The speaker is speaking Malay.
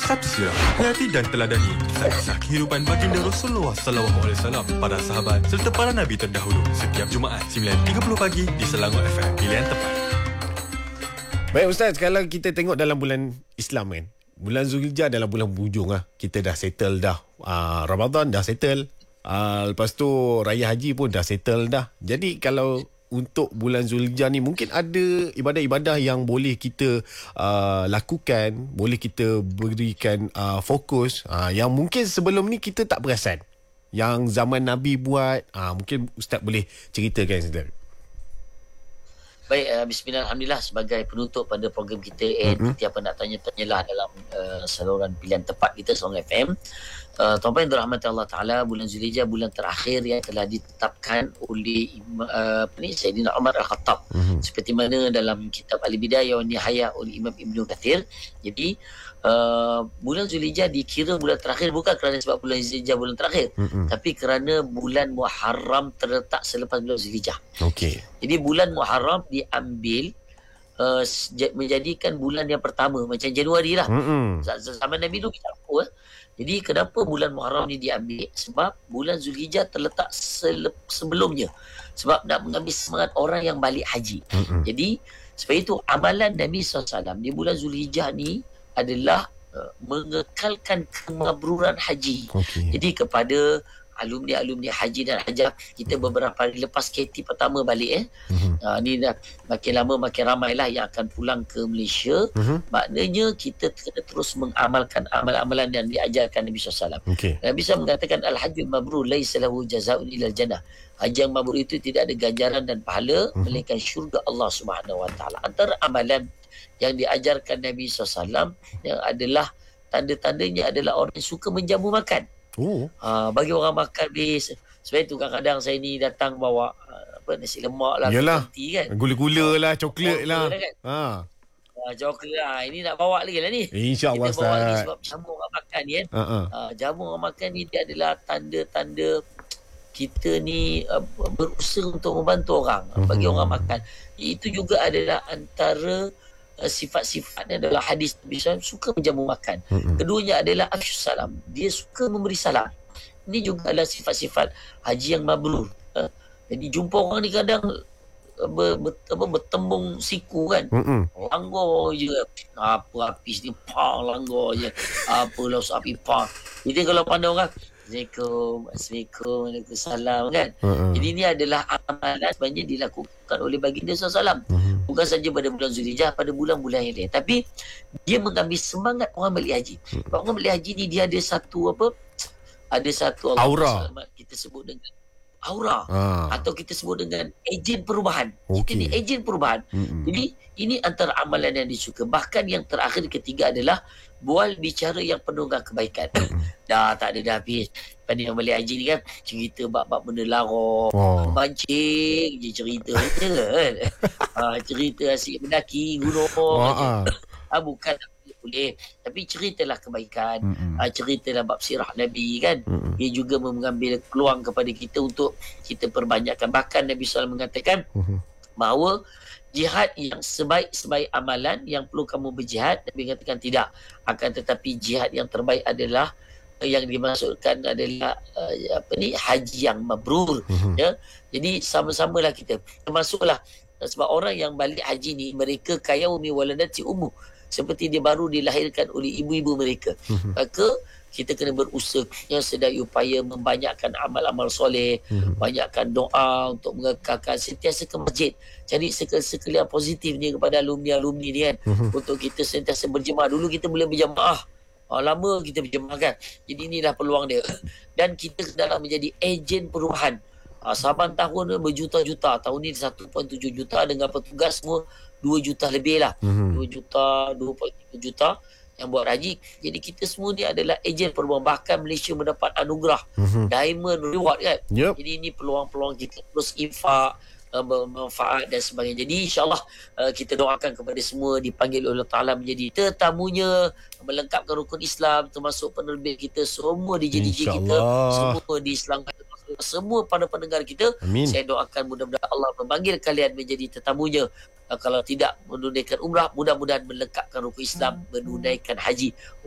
Sabsirah, hayati dan teladani kisah-kisah kehidupan baginda Rasulullah SAW, para sahabat serta para nabi terdahulu setiap Jumaat 9.30 pagi di Selangor FM. Pilihan tepat. Baik Ustaz, kalau kita tengok dalam bulan Islam kan, bulan Zulhijjah adalah bulan hujung lah. Kita dah settle dah. Ramadan dah settle. Lepas tu Raya Haji pun dah settle dah. Jadi kalau untuk bulan Zulhijjah ni mungkin ada ibadah-ibadah yang boleh kita lakukan, boleh kita berikan fokus yang mungkin sebelum ni kita tak perasan, yang zaman Nabi buat. Mungkin Ustaz boleh ceritakan Ustaz. Baik, bismillah, alhamdulillah, sebagai penutup pada program kita, apa nak tanya-tanyalah dalam saluran pilihan tepat kita Selangor FM. Tuan-tuan yang dirahmati Allah Ta'ala, bulan Zulhijjah bulan terakhir yang telah ditetapkan oleh Sayyidina Umar Al-Khattab, seperti mana dalam kitab Al-Bidayah wa Nihayah oleh Imam Ibn Kathir. Jadi bulan Zulhijjah dikira bulan terakhir bukan kerana sebab bulan Zulhijjah bulan terakhir, tapi kerana bulan Muharram terletak selepas bulan Zulhijjah. Okey. Jadi bulan Muharram diambil menjadikan bulan yang pertama, macam Januari lah. Zaman Nabi tu kita apa? Jadi kenapa bulan Muharram ni diambil? Sebab bulan Zulhijjah terletak sebelumnya, sebab nak mengambil semangat orang yang balik haji. Jadi sebab itu amalan Nabi SAW di bulan Zulhijjah ni adalah mengekalkan kemabruran haji. Jadi kepada alumni haji dan hajah kita, beberapa hari lepas KT pertama balik ni dah makin lama makin ramailah yang akan pulang ke Malaysia. Maknanya kita kena terus mengamalkan amalan-amalan yang diajarkan Nabi SAW. Nabi SAW mengatakan al-hajjul mabrur laisa lahu jazaa'un illa al-jannah. Haji yang mabrur itu tidak ada ganjaran dan pahala melainkan syurga Allah Subhanahu Wa Taala. Antara amalan yang diajarkan Nabi SAW yang adalah tanda-tandanya adalah orang yang suka menjamu makan. Bagi orang makan bis. Sebab itu kadang-kadang saya ni datang bawa nasi lemak lah, roti kan, gula-gula lah, coklat lah kan? Coklat lah. Ini nak bawa lagi lah ni. InsyaAllah kita bawa lagi sebab jamu orang makan ni kan. Jamu orang makan ni dia adalah tanda-tanda kita ni berusaha untuk membantu orang, bagi orang makan. Itu juga adalah antara sifat-sifatnya adalah hadis Nabi SAW suka menjamu makan. Keduanya adalah afsyus salam, dia suka memberi salam. Ini juga adalah sifat-sifat haji yang mabrur. Jadi jumpa orang ni kadang bertembung siku kan, langgar je, apa apis ni langgar je, apa laus api Jadi kalau pandang orang Assalamualaikum, Waalaikumsalam kan. Jadi ini adalah amalan sebenarnya dilakukan oleh baginda SAW. Bukan saja pada bulan Zulhijjah, pada bulan-bulan yang lain. Tapi dia mengambil semangat orang balik haji. Orang balik haji ni dia ada satu aura, kita sebut dengan aura, atau kita sebut dengan ejen perubahan. Kita ni ejen perubahan. Jadi ini antara amalan yang disuka. Bahkan yang terakhir ketiga adalah bual bicara yang penuh dengan kebaikan. Dah tak ada dah habis. Pada yang balik haji ni kan, cerita bab-bab benda lara, pancing je cerita je kan. Cerita asyik mendaki gunung. Bukan boleh, tapi ceritalah kebaikan, ceritalah bab sirah Nabi kan. Dia juga mengambil peluang kepada kita untuk kita perbanyakkan. Bahkan Nabi SAW mengatakan bahawa jihad yang sebaik-sebaik amalan yang perlu kamu berjihad, Nabi katakan tidak, akan tetapi jihad yang terbaik adalah yang dimaksudkan adalah haji yang mabrur. Ya, jadi sama-samalah kita, termasuklah sebab orang yang balik haji ni mereka kayaumi waladati ummu, seperti dia baru dilahirkan oleh ibu-ibu mereka. Maka kita kena berusaha sedaya upaya membanyakkan amal-amal soleh, banyakkan doa untuk mengekalkan, sentiasa ke masjid, cari sekalian positifnya kepada alumni-alumni ni kan, untuk kita sentiasa berjemaah. Dulu kita boleh berjemaah, lama kita berjemaah kan. Jadi inilah peluang dia. Dan kita dalam menjadi ejen perubahan. Saban tahun berjuta-juta, tahun ni 1.7 juta, dengan petugas semua 2 juta lebih lah. 2 juta, 2.3 juta yang buat haji. Jadi kita semua ni adalah ejen perubahan. Bahkan Malaysia mendapat anugerah Diamond Reward kan. Jadi ini peluang-peluang kita terus infak, bermanfaat dan sebagainya. Jadi insyaAllah kita doakan kepada semua dipanggil oleh Allah Ta'ala menjadi tetamunya, melengkapkan rukun Islam, termasuk penerbit kita, semua di JDJ kita, semua di Selangor, semua para pendengar kita. Saya doakan mudah-mudahan Allah memanggil kalian menjadi tetamunya. Kalau tidak menunaikan umrah, mudah-mudahan melengkapkan rukun Islam, menunaikan haji.